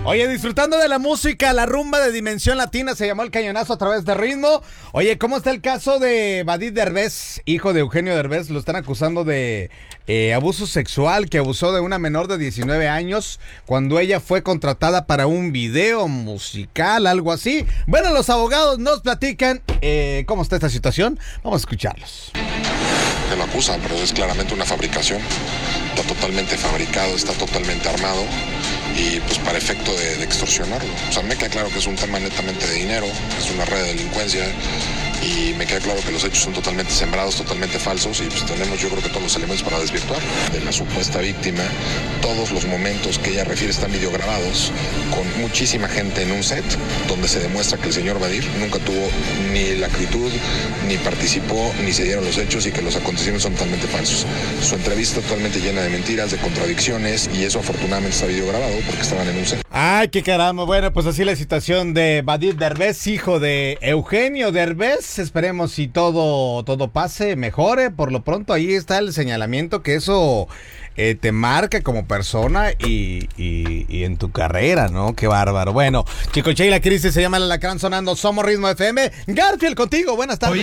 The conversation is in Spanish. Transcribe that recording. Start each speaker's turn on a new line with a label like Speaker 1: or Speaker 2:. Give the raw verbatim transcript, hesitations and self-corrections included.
Speaker 1: Oye, disfrutando de la música, la rumba de Dimensión Latina se llamó El Cañonazo a través de Ritmo. Oye, ¿cómo está el caso de Vadid Derbez, hijo de Eugenio Derbez? Lo están acusando de eh, abuso sexual, que abusó de una menor de diecinueve años cuando ella fue contratada para un video musical, algo así. Bueno, los abogados nos platican eh, cómo está esta situación. Vamos a escucharlos.
Speaker 2: Que lo acusan, pero es claramente una fabricación. Está totalmente fabricado, está totalmente armado y pues para efecto de, de extorsionarlo. O sea, me queda claro que es un tema netamente de dinero, es una red de delincuencia y me queda claro que los hechos son totalmente sembrados, totalmente falsos y pues tenemos yo creo que todos los elementos para desvirtuarlo. De la supuesta víctima, todos los momentos que ella refiere están videograbados con muchísima gente en un set donde se demuestra que el señor Vadir nunca tuvo ni la actitud, ni participó, ni se dieron los hechos y que los acontecimientos son totalmente falsos. Su entrevista totalmente llena de mentiras, de contradicciones y eso afortunadamente está videograbado porque estaban en un set.
Speaker 1: Ay, qué caramba. Bueno, pues así la situación de Vadid Derbez, hijo de Eugenio Derbez. Esperemos si todo, todo pase, mejore. Por lo pronto ahí está el señalamiento que eso eh, te marca como persona y, y, y en tu carrera, ¿no? Qué bárbaro. Bueno, Chicoche y la crisis se llama El Alacrán sonando. Somos Ritmo F M. Garfield contigo. Buenas tardes. Oye,